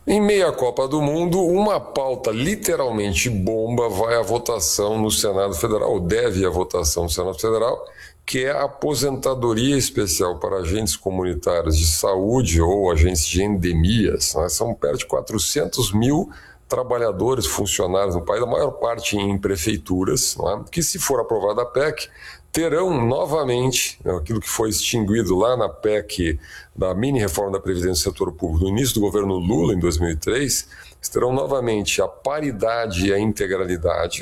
Em meio à Copa do Mundo, uma pauta literalmente bomba vai à votação no Senado Federal, ou deve ir à votação no Senado Federal, que é a aposentadoria especial para agentes comunitários de saúde ou agentes de endemias. São perto de 400 mil trabalhadores, funcionários no país, a maior parte em prefeituras, que, se for aprovada a PEC, terão novamente aquilo que foi extinguido lá na PEC da mini-reforma da Previdência do Setor Público no início do governo Lula, em 2003, terão novamente a paridade e a integralidade,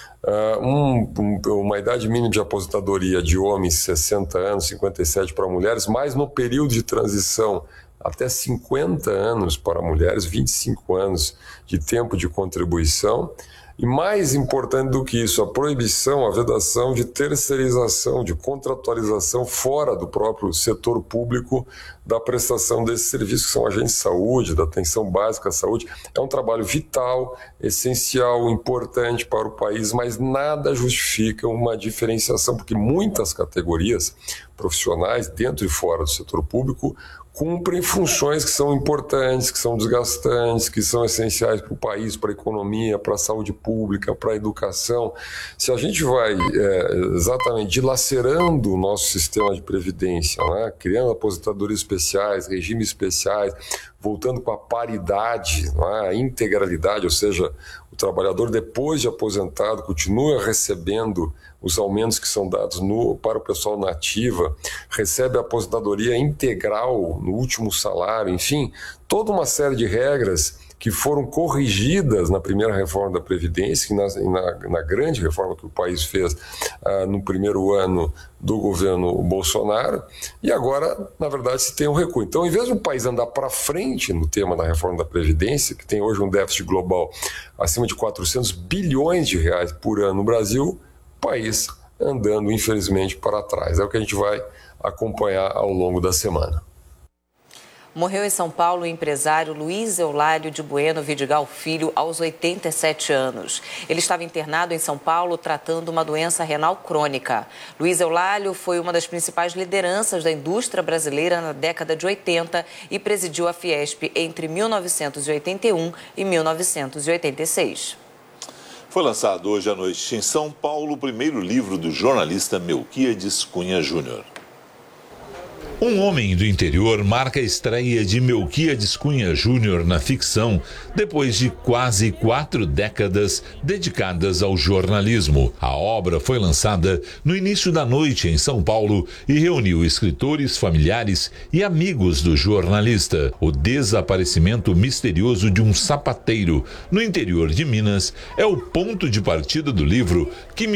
uma idade mínima de aposentadoria de homens 60 anos, 57 para mulheres, mas no período de transição até 50 anos para mulheres, 25 anos de tempo de contribuição. E mais importante do que isso, a proibição, a vedação de terceirização, de contratualização fora do próprio setor público da prestação desses serviços, que são agentes de saúde, da atenção básica à saúde. É um trabalho vital, essencial, importante para o país, mas nada justifica uma diferenciação, porque muitas categorias profissionais, dentro e fora do setor público, cumprem funções que são importantes, que são desgastantes, que são essenciais para o país, para a economia, para a saúde pública, para a educação. Se a gente vai exatamente dilacerando o nosso sistema de previdência, criando aposentadorias especiais, regimes especiais, voltando com a paridade, a integralidade, ou seja, o trabalhador, depois de aposentado, continua recebendo os aumentos que são dados para o pessoal na ativa, recebe a aposentadoria integral no último salário, enfim, toda uma série de regras que foram corrigidas na primeira reforma da Previdência, na grande reforma que o país fez no primeiro ano do governo Bolsonaro, e agora, na verdade, se tem um recuo. Então, em vez do país andar para frente no tema da reforma da Previdência, que tem hoje um déficit global acima de 400 bilhões de reais por ano no Brasil, o país andando, infelizmente, para trás. É o que a gente vai acompanhar ao longo da semana. Morreu em São Paulo o empresário Luiz Eulário de Bueno Vidigal Filho, aos 87 anos. Ele estava internado em São Paulo tratando uma doença renal crônica. Luiz Eulário foi uma das principais lideranças da indústria brasileira na década de 80 e presidiu a Fiesp entre 1981 e 1986. Foi lançado hoje à noite em São Paulo o primeiro livro do jornalista Melquíades Cunha Júnior. Um homem do interior marca a estreia de Melquíades Cunha Júnior na ficção, depois de quase 4 décadas dedicadas ao jornalismo. A obra foi lançada no início da noite em São Paulo e reuniu escritores, familiares e amigos do jornalista. O desaparecimento misterioso de um sapateiro no interior de Minas é o ponto de partida do livro, que